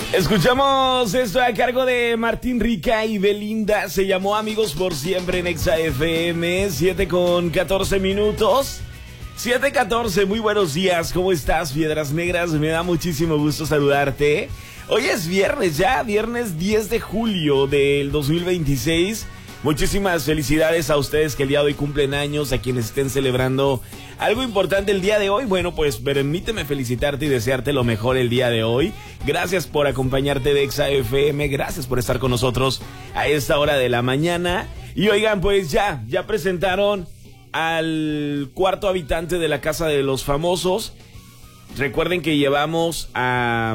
Escuchamos esto a cargo de Martín Rica y Belinda. Se llamó Amigos por Siempre en Exa FM. 7:14 minutos. 7:14, muy buenos días. ¿Cómo estás, Piedras Negras? Me da muchísimo gusto saludarte. Hoy es viernes ya, viernes 10 de julio del 2026. Muchísimas felicidades a ustedes que el día de hoy cumplen años, a quienes estén celebrando algo importante el día de hoy. Bueno, pues permíteme felicitarte y desearte lo mejor el día de hoy. Gracias por acompañarte de Exa FM, gracias por estar con nosotros a esta hora de la mañana. Y oigan, pues ya presentaron al cuarto habitante de la Casa de los Famosos. Recuerden que llevamos a...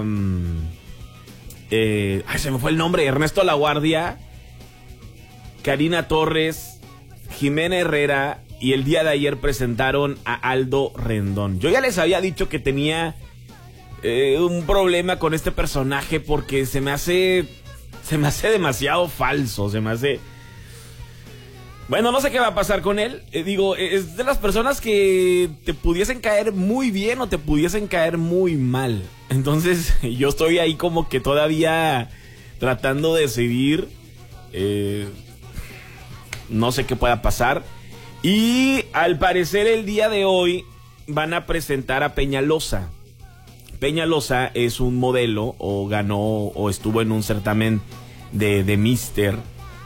se me fue el nombre, Ernesto Laguardia, Karina Torres, Jimena Herrera, y el día de ayer presentaron a Aldo Rendón. Yo ya les había dicho que tenía un problema con este personaje porque se me hace demasiado falso, Bueno, no sé qué va a pasar con él. Es de las personas que te pudiesen caer muy bien o te pudiesen caer muy mal. Entonces, yo estoy ahí como que todavía tratando de decidir. No sé qué pueda pasar. Y al parecer el día de hoy van a presentar a Peñalosa. Peñalosa es un modelo, o ganó, o estuvo en un certamen de Mister.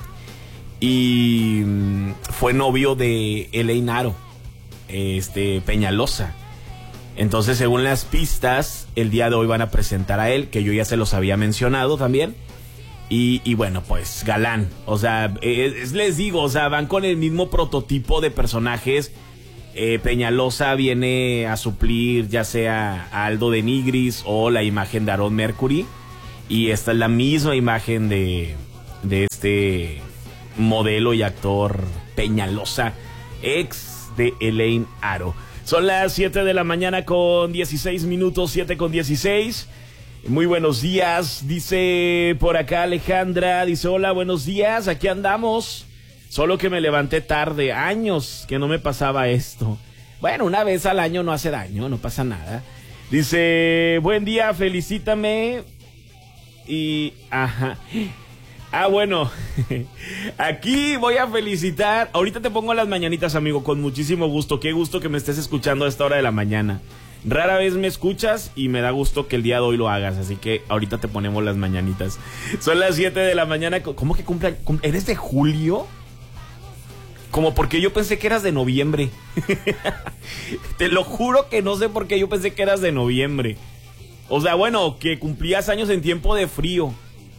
Y fue novio de Elaine Aro, Peñalosa. Entonces, según las pistas, el día de hoy van a presentar a él, que yo ya se los había mencionado también. Y bueno, pues galán. O sea, les digo, o sea, van con el mismo prototipo de personajes. Peñalosa viene a suplir ya sea a Aldo de Nigris o la imagen de Aaron Mercury. Y esta es la misma imagen de este modelo y actor Peñalosa, ex de Elaine Aro. Son las 7 de la mañana con 16 minutos, 7:16. Muy buenos días, dice por acá Alejandra, dice hola, buenos días, aquí andamos. Solo que me levanté tarde, años que no me pasaba esto. Bueno, una vez al año no hace daño, no pasa nada. Dice, buen día, felicítame. Y, bueno, aquí voy a felicitar. Ahorita te pongo las mañanitas, amigo, con muchísimo gusto. Qué gusto que me estés escuchando a esta hora de la mañana. Rara vez me escuchas y me da gusto que el día de hoy lo hagas. Así que ahorita te ponemos las mañanitas. Son las 7 de la mañana. ¿Cómo que eres de julio? Como porque yo pensé que eras de noviembre. Te lo juro que no sé por qué yo pensé que eras de noviembre. O sea, bueno, que cumplías años en tiempo de frío.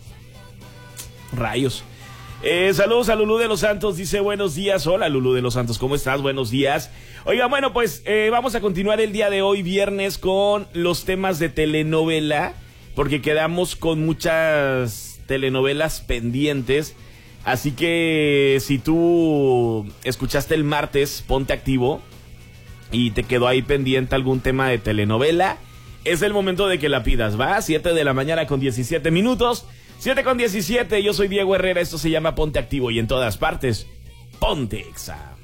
Rayos. Saludos a Lulú de los Santos, dice buenos días. Hola Lulú de los Santos, ¿cómo estás? Buenos días. Oiga, bueno, pues vamos a continuar el día de hoy, viernes, con los temas de telenovela, porque quedamos con muchas telenovelas pendientes. Así que si tú escuchaste el martes, ponte activo y te quedó ahí pendiente algún tema de telenovela, es el momento de que la pidas, ¿va? 7 de la mañana con 17 minutos. 7:17, yo soy Diego Herrera, esto se llama Ponte Activo y en todas partes, Ponte Exa.